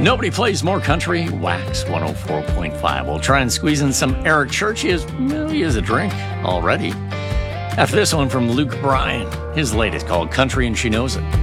Nobody plays more country. Wax 104.5. We'll try and squeeze in some Eric Church. He has a drink already. After this one from Luke Bryan, his latest called Country and She Knows It.